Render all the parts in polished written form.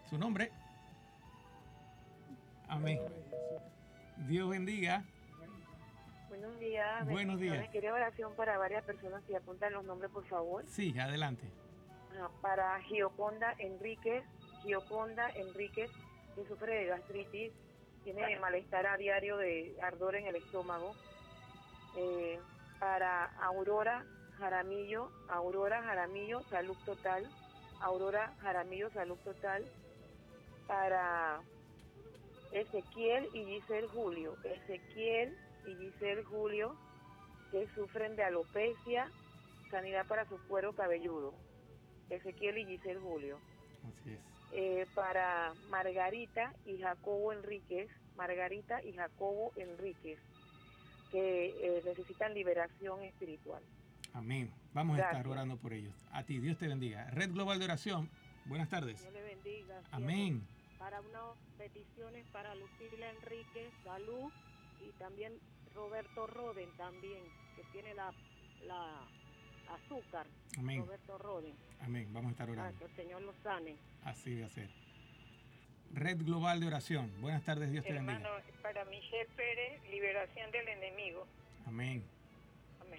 Su nombre. Amén. Dios bendiga. Buenos días. Buenos días. Quería oración para varias personas que apuntan los nombres, por favor. Sí, adelante. Para Gioconda Enríquez, que sufre de gastritis, tiene malestar a diario de ardor en el estómago. Para Aurora Jaramillo, salud total. Salud total. Para Ezequiel y Giselle Julio, que sufren de alopecia, sanidad para su cuero cabelludo. Ezequiel y Giselle Julio. Así es. Para Margarita y Jacobo Enríquez, que necesitan liberación espiritual. Amén. Vamos a estar orando por ellos. A ti, Dios te bendiga. Red Global de Oración, buenas tardes. Dios le bendiga. Amén. Para unas peticiones para Lucila Enríquez, salud, y también Roberto Roden también, que tiene la azúcar. Amén. Roberto Roden. Amén. Vamos a estar orando. Que el Señor lo sane. Así de ser. Red Global de Oración. Buenas tardes, Dios te bendiga. Hermano, para Michelle Pérez, liberación del enemigo. Amén. Amén.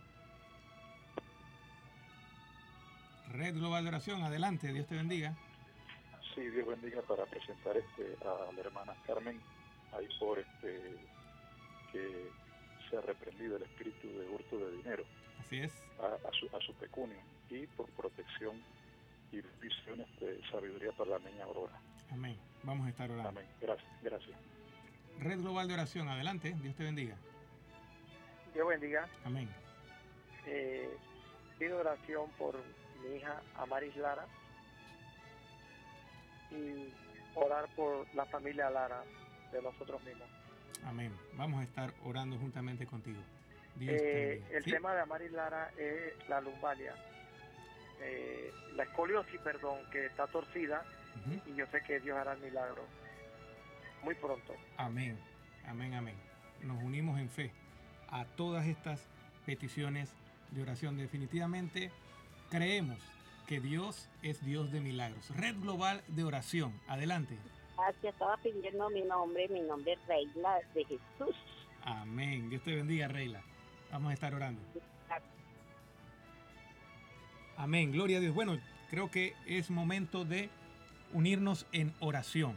Red Global de Oración, adelante, Dios te bendiga. Sí, Dios bendiga, para presentar a la hermana Carmen, ahí por que se ha reprendido el espíritu de hurto de dinero. Así es. A su pecunio, y por protección y visiones de sabiduría para la niña Aurora. Amén. Vamos a estar orando. Amén. Gracias. Red Global de Oración, adelante, Dios te bendiga. Dios bendiga. Amén. Pido oración por mi hija Amaris Lara y orar por la familia Lara de nosotros mismos. Amén. Vamos a estar orando juntamente contigo. Dios te bendiga. El tema de Amaris Lara es la lumbalgia, la escoliosis, que está torcida, y yo sé que Dios hará el milagro muy pronto. Amén. Amén, amén. Nos unimos en fe a todas estas peticiones de oración. Definitivamente creemos que Dios es Dios de milagros. Red Global de Oración, adelante. Estaba pidiendo mi nombre es Reila de Jesús. Amén. Dios te bendiga, Reila. Vamos a estar orando. Amén. Gloria a Dios. Bueno, creo que es momento de unirnos en oración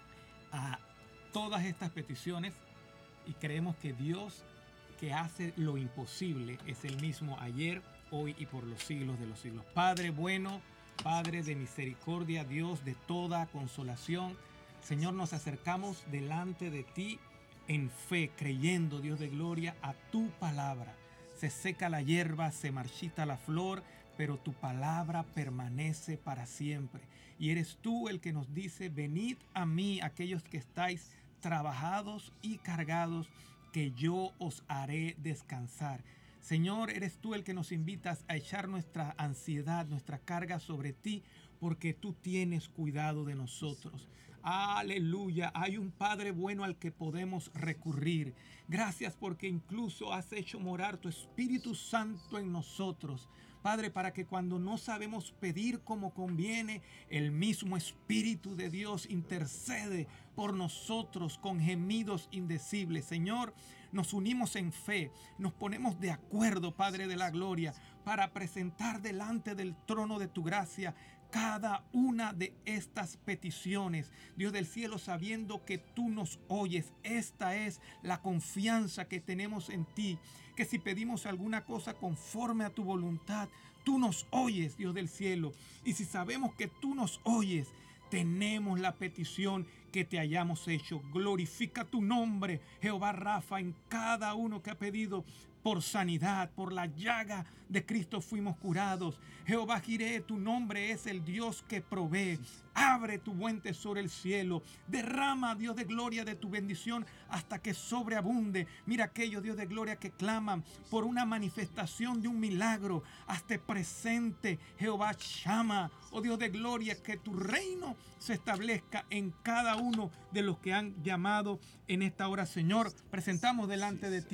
a todas estas peticiones, y creemos que Dios, que hace lo imposible, es el mismo ayer, hoy y por los siglos de los siglos. Padre bueno, Padre de misericordia, Dios de toda consolación, Señor, nos acercamos delante de ti en fe, creyendo, Dios de gloria, a tu palabra. Se seca la hierba, se marchita la flor, pero tu palabra permanece para siempre. Y eres tú el que nos dice: venid a mí, aquellos que estáis trabajados y cargados, que yo os haré descansar. Señor, eres tú el que nos invitas a echar nuestra ansiedad, nuestra carga sobre ti, porque tú tienes cuidado de nosotros. Aleluya, hay un Padre bueno al que podemos recurrir. Gracias porque incluso has hecho morar tu Espíritu Santo en nosotros, Padre, para que cuando no sabemos pedir como conviene, el mismo Espíritu de Dios intercede por nosotros con gemidos indecibles. Señor, nos unimos en fe, nos ponemos de acuerdo, Padre de la gloria, para presentar delante del trono de tu gracia cada una de estas peticiones, Dios del cielo, sabiendo que tú nos oyes. Esta es la confianza que tenemos en ti, que si pedimos alguna cosa conforme a tu voluntad, tú nos oyes, Dios del cielo. Y si sabemos que tú nos oyes, tenemos la petición que te hayamos hecho. Glorifica tu nombre, Jehová Rafa, en cada uno que ha pedido por sanidad. Por la llaga de Cristo fuimos curados. Jehová Jireh, tu nombre es el Dios que provee. Abre tu buen tesoro el cielo. Derrama, Dios de gloria, de tu bendición hasta que sobreabunde. Mira aquellos, Dios de gloria, que claman por una manifestación de un milagro. Hazte presente, Jehová Shama. Oh Dios de gloria, que tu reino se establezca en cada uno de los que han llamado en esta hora. Señor, presentamos delante de ti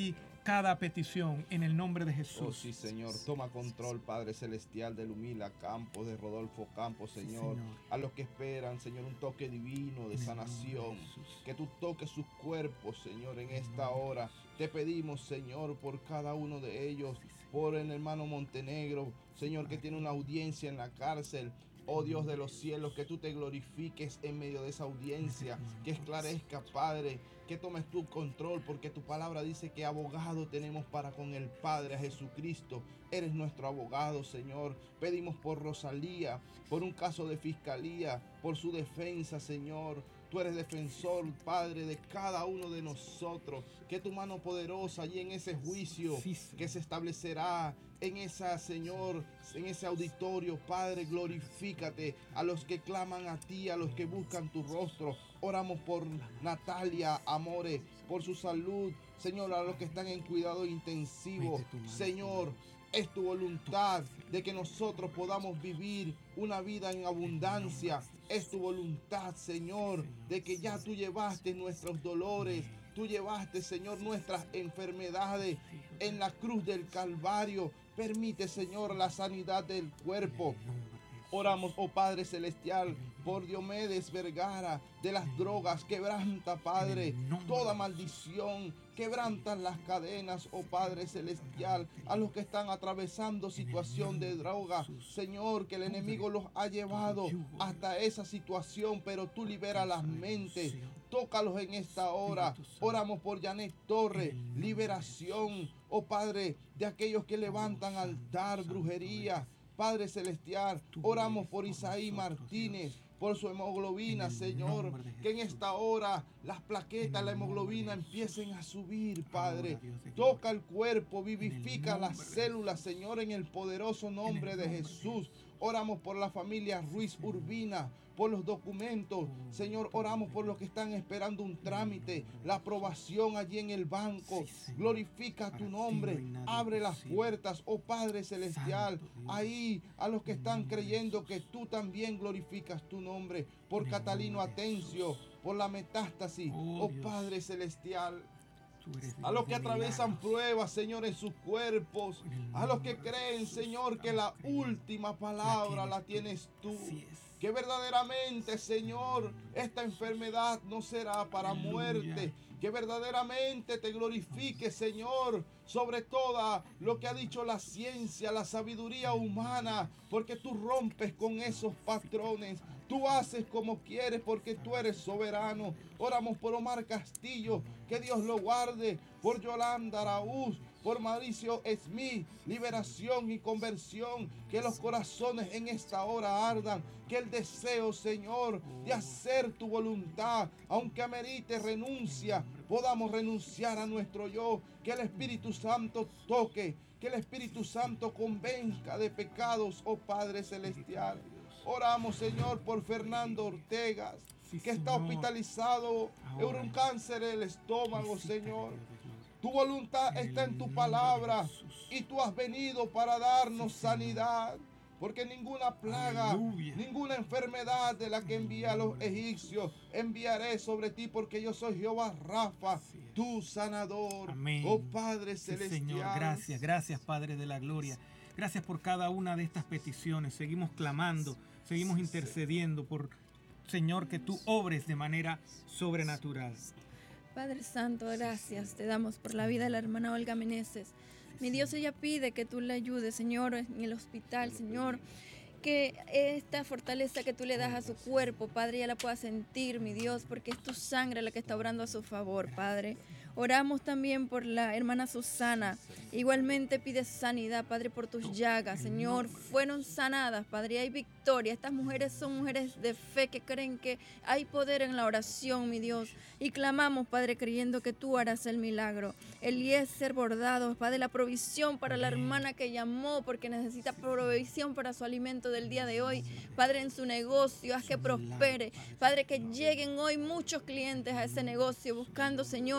cada petición en el nombre de Oh, Jesús. sí, Señor. Toma control, Padre Celestial, de Lumila Campos, de Rodolfo Campos, Señor. Señor. A los que esperan, Señor, un toque divino de En el sanación. nombre de Jesús. Que tú toques sus cuerpos, Señor, en esta hora. Te pedimos, Señor, por cada uno de ellos, por el hermano Montenegro, Señor, que tiene una audiencia en la cárcel. Oh Dios de los cielos, que tú te glorifiques en medio de esa audiencia, que esclarezca, Padre, que tomes tu control, porque tu palabra dice que abogado tenemos para con el Padre, a Jesucristo. Eres nuestro abogado, Señor. Pedimos por Rosalía, por un caso de fiscalía, por su defensa, Señor. Tú eres defensor, Padre, de cada uno de nosotros. Que tu mano poderosa allí en ese juicio Sí, Señor. que se establecerá en esa, Señor, en ese auditorio, Padre, glorifícate a los que claman a ti, a los que buscan tu rostro. Oramos por Natalia Amore, por su salud, Señor, a los que están en cuidado intensivo. Mete tu mano, Señor, es tu voluntad de que nosotros podamos vivir una vida en abundancia. Es tu voluntad, Señor, de que ya tú llevaste nuestros dolores. Tú llevaste, Señor, nuestras enfermedades en la cruz del Calvario. Permite, Señor, la sanidad del cuerpo. Oramos, oh Padre Celestial, por Diomedes Vergara, de las drogas. Quebranta, Padre, toda maldición. Quebranta las cadenas, oh Padre Celestial, a los que están atravesando situación de droga. Señor, que el enemigo los ha llevado hasta esa situación, pero tú liberas las mentes. Tócalos en esta hora. Oramos por Janet Torres, liberación, oh Padre, de aquellos que levantan altar, brujería. Padre Celestial, oramos por Isaí Martínez, por su hemoglobina, Señor, que en esta hora las plaquetas, la hemoglobina empiecen a subir, Padre. Toca el cuerpo, vivifica las células, Señor, en el poderoso nombre de Jesús. Oramos por la familia Ruiz Urbina, por los documentos. Señor, oramos por los que están esperando un trámite, la aprobación allí en el banco. Glorifica tu nombre. Abre las puertas, oh Padre Celestial. Ahí a los que están creyendo que tú también glorificas tu nombre. Por Catalino Atencio, por la metástasis, oh Padre Celestial. A los que atraviesan pruebas, Señor, en sus cuerpos. A los que creen, Señor, que la última palabra la tienes tú. Que verdaderamente, Señor, esta enfermedad no será para muerte. Que verdaderamente te glorifique, Señor, sobre todo lo que ha dicho la ciencia, la sabiduría humana, porque tú rompes con esos patrones. Tú haces como quieres porque tú eres soberano. Oramos por Omar Castillo, que Dios lo guarde, por Yolanda Araúz, por Mauricio Smith, liberación y conversión, que los corazones en esta hora ardan, que el deseo, Señor, de hacer tu voluntad, aunque amerite renuncia, podamos renunciar a nuestro yo, que el Espíritu Santo toque, que el Espíritu Santo convenza de pecados, oh Padre Celestial. Oramos, Señor, por Fernando Ortegas, que está hospitalizado por un cáncer del estómago, Señor. Tu voluntad está en tu palabra y tú has venido para darnos sanidad. Porque ninguna plaga, ninguna enfermedad de la que envía a los egipcios, enviaré sobre ti, porque yo soy Jehová Rafa, tu sanador. Amén. Oh Padre Celestial. Señor, gracias, gracias Padre de la gloria. Gracias por cada una de estas peticiones. Seguimos clamando, seguimos intercediendo por, Señor, que tú obres de manera sobrenatural. Padre Santo, gracias te damos por la vida de la hermana Olga Meneses. Mi Dios, ella pide que tú le ayudes, Señor, en el hospital, Señor, que esta fortaleza que tú le das a su cuerpo, Padre, ella la pueda sentir, mi Dios, porque es tu sangre la que está obrando a su favor, Padre. Oramos también por la hermana Susana. Igualmente pide sanidad, Padre, por tus llagas, Señor. Fueron sanadas, Padre, hay victoria. Estas mujeres son mujeres de fe que creen que hay poder en la oración, mi Dios. Y clamamos, Padre, creyendo que tú harás el milagro. Eliezer Bordado, Padre, la provisión para la hermana que llamó porque necesita provisión para su alimento del día de hoy. Padre, en su negocio, haz que prospere. Padre, que lleguen hoy muchos clientes a ese negocio buscando, Señor, que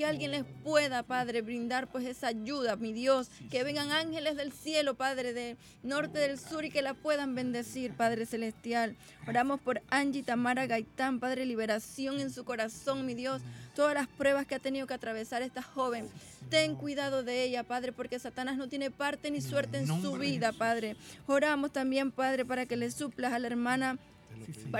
que alguien les pueda, Padre, brindar pues esa ayuda, mi Dios, que vengan ángeles del cielo, Padre, del norte, del sur, y que la puedan bendecir, Padre celestial. Oramos por Angie Tamara Gaitán, Padre, liberación en su corazón, mi Dios, todas las pruebas que ha tenido que atravesar esta joven. Ten cuidado de ella, Padre, porque Satanás no tiene parte ni suerte en su vida, Padre. Oramos también, Padre, para que le suplas a la hermana